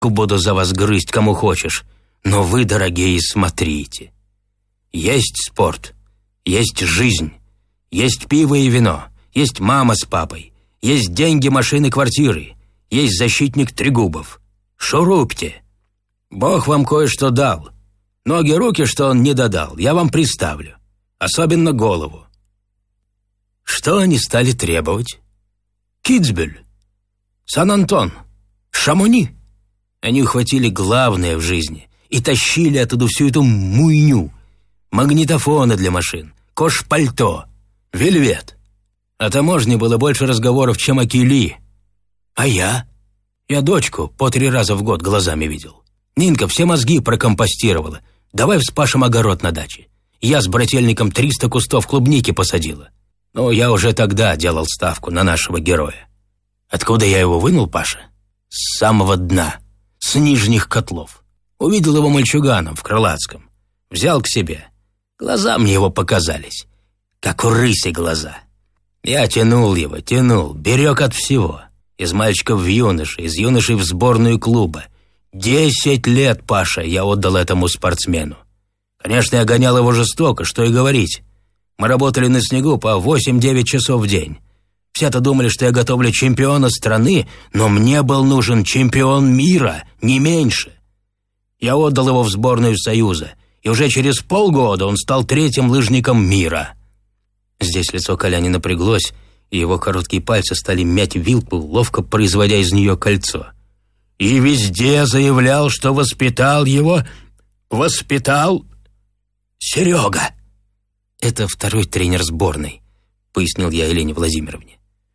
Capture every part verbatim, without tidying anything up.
буду за вас грызть, кому хочешь, но вы, дорогие, смотрите. Есть спорт, есть жизнь, есть пиво и вино, есть мама с папой, есть деньги, машины, квартиры, есть защитник Трегубов. Шурупьте. Бог вам кое-что дал. Ноги, руки, что он не додал, я вам приставлю. Особенно голову. Что они стали требовать? Китсбюль, Сан-Антон, Шамони. Они ухватили главное в жизни и тащили оттуда всю эту муйню. Магнитофоны для машин, кож-пальто, вельвет. О таможне было больше разговоров, чем о кили. А я? Я дочку по три раза в год глазами видел. Нинка все мозги прокомпостировала. Давай вспашем огород на даче. Я с брательником триста кустов клубники посадила. Но я уже тогда делал ставку на нашего героя. Откуда я его вынул, Паша? С самого дна, с нижних котлов. Увидел его мальчуганом в Крылатском. Взял к себе. Глаза мне его показались. Как у рыси глаза. Я тянул его, тянул, берег от всего. Из мальчиков в юноши, из юношей в сборную клуба. Десять лет, Паша, я отдал этому спортсмену. Конечно, я гонял его жестоко, что и говорить. Мы работали на снегу по восемь-девять часов в день. Все-то думали, что я готовлю чемпиона страны, но мне был нужен чемпион мира, не меньше. Я отдал его в сборную Союза, и уже через полгода он стал третьим лыжником мира. Здесь лицо Коляни напряглось, и его короткие пальцы стали мять вилку, ловко производя из нее кольцо. И везде заявлял, что воспитал его... Воспитал... Серега. Это второй тренер сборной, пояснил я Елене Владимировне.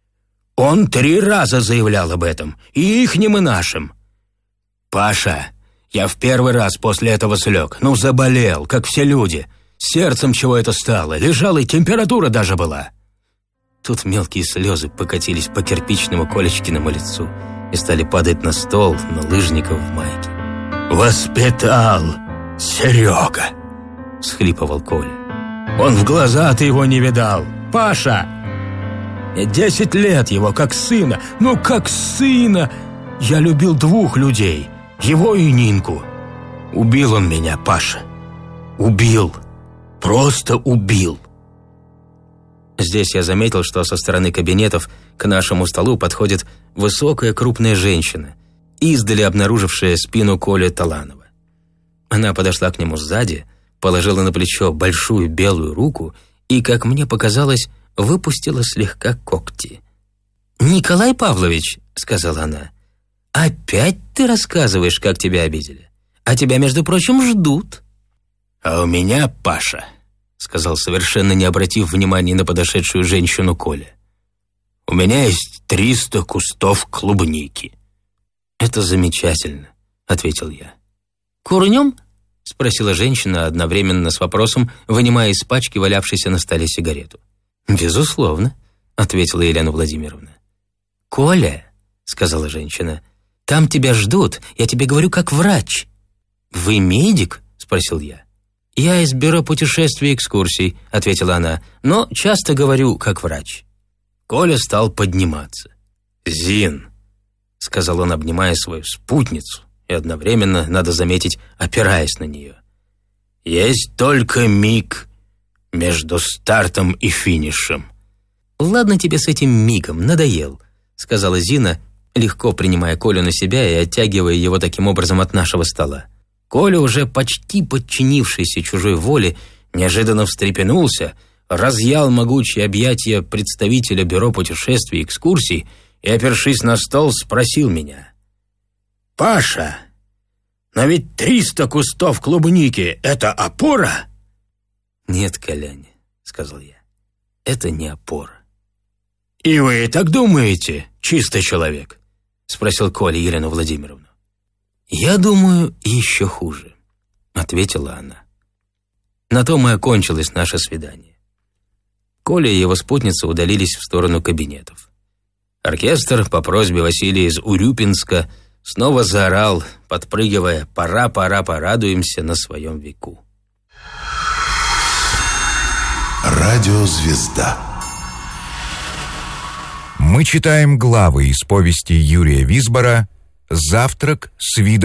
Он три раза заявлял об этом, и ихним, и нашим. Паша, я в первый раз после этого слег, ну заболел, как все люди. Сердцем чего это стало, лежал, и температура даже была. Тут мелкие слезы покатились по кирпичному Колечкиному лицу и стали падать на стол, на лыжников в майке. «Воспитал Серега!» — всхлипывал Коля. «Он в глаза ты его не видал, Паша! Я десять лет его, как сына, ну как сына! Я любил двух людей, его и Нинку. Убил он меня, Паша, убил, просто убил!» Здесь я заметил, что со стороны кабинетов к нашему столу подходит высокая крупная женщина, издали обнаружившая спину Коли Таланова. Она подошла к нему сзади, положила на плечо большую белую руку и, как мне показалось, выпустила слегка когти. «Николай Павлович», — сказала она, — «опять ты рассказываешь, как тебя обидели? А тебя, между прочим, ждут». «А у меня, Паша», — сказал, совершенно не обратив внимания на подошедшую женщину Коля, «у меня есть триста кустов клубники». «Это замечательно», — ответил я. «Курнем?» — спросила женщина одновременно с вопросом, вынимая из пачки валявшейся на столе сигарету. «Безусловно», — ответила Елена Владимировна. «Коля», — сказала женщина, — «там тебя ждут, я тебе говорю как врач». «Вы медик?» — спросил я. «Я из бюро путешествий и экскурсий», — ответила она, — «но часто говорю как врач». Коля стал подниматься. «Зин», — сказал он, обнимая свою спутницу, и одновременно, надо заметить, опираясь на нее, «есть только миг между стартом и финишем». «Ладно тебе с этим мигом, надоел», — сказала Зина, легко принимая Колю на себя и оттягивая его таким образом от нашего стола. Коля, уже почти подчинившийся чужой воле, неожиданно встрепенулся, разъял могучие объятия представителя бюро путешествий и экскурсий и, опершись на стол, спросил меня: «Паша, но ведь триста кустов клубники — это опора?» «Нет, Коляня», — сказал я, — «это не опора». «И вы так думаете, чистый человек?» — спросил Коля Елену Владимировну. «Я думаю, еще хуже», — ответила она. На том и окончилось наше свидание. Коля и его спутница удалились в сторону кабинетов. Оркестр по просьбе Василия из Урюпинска снова заорал, подпрыгивая: «Пора, пора, порадуемся на своем веку». Радиозвезда. Мы читаем главы из повести Юрия Висбора Завтрак с видом